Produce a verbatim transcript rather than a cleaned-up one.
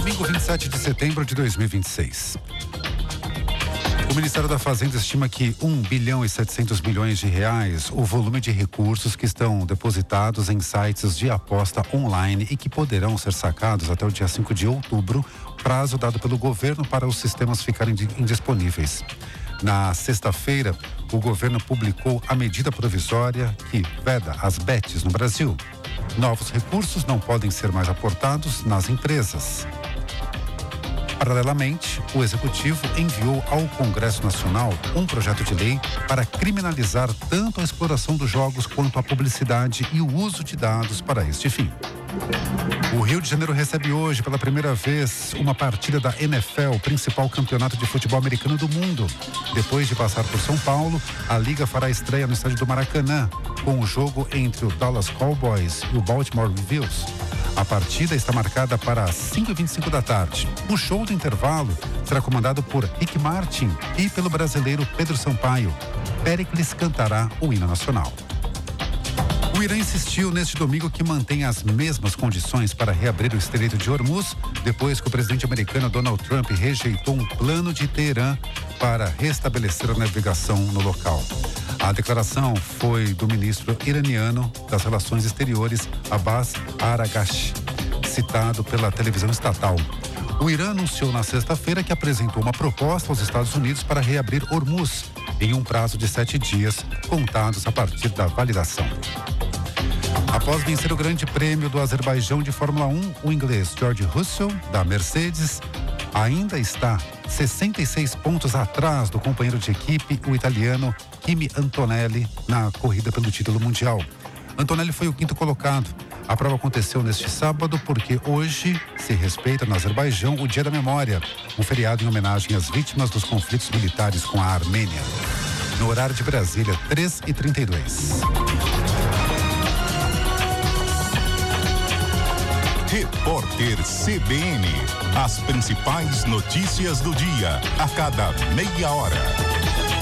Domingo vinte e sete de setembro de dois mil e vinte e seis. O Ministério da Fazenda estima que um bilhão e setecentos milhões de reais o volume de recursos que estão depositados em sites de aposta online e que poderão ser sacados até o dia cinco de outubro, prazo dado pelo governo para os sistemas ficarem indisponíveis. Na sexta-feira, o governo publicou a medida provisória que veda as bets no Brasil. Novos recursos não podem ser mais aportados nas empresas. Paralelamente, o Executivo enviou ao Congresso Nacional um projeto de lei para criminalizar tanto a exploração dos jogos quanto a publicidade e o uso de dados para este fim. O Rio de Janeiro recebe hoje, pela primeira vez, uma partida da N F L, principal campeonato de futebol americano do mundo. Depois de passar por São Paulo, a Liga fará estreia no estádio do Maracanã, com o jogo entre o Dallas Cowboys e o Baltimore Ravens. A partida está marcada para as cinco e vinte e cinco da tarde. O show do intervalo será comandado por Rick Martin e pelo brasileiro Pedro Sampaio. Péricles cantará o hino nacional. O Irã insistiu neste domingo que mantém as mesmas condições para reabrir o Estreito de Hormuz, depois que o presidente americano Donald Trump rejeitou um plano de Teherã para restabelecer a navegação no local. A declaração foi do ministro iraniano das Relações Exteriores, Abbas Araghchi, citado pela televisão estatal. O Irã anunciou na sexta-feira que apresentou uma proposta aos Estados Unidos para reabrir Hormuz em um prazo de sete dias, contados a partir da validação. Após vencer o Grande Prêmio do Azerbaijão de Fórmula um, o inglês George Russell, da Mercedes, ainda está sessenta e seis pontos atrás do companheiro de equipe, o italiano Kimi Antonelli, na corrida pelo título mundial. Antonelli foi o quinto colocado. A prova aconteceu neste sábado porque hoje se respeita no Azerbaijão o Dia da Memória, um feriado em homenagem às vítimas dos conflitos militares com a Armênia. No horário de Brasília, três e trinta e dois. Repórter C B N. As principais notícias do dia, a cada meia hora.